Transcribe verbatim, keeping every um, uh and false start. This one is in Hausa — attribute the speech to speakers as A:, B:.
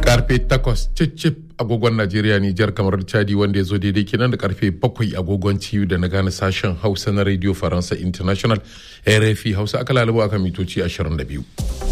A: karfe takwas cicip agogon Najeriya Nijar kamar Chadi wanda ya zo daidai kenan da karfe bakwai agogon ciyu da na gane sashen Hausa na Radio Faransa International R F I Hausa aka lalabo aka mitoci ashirin da biyu.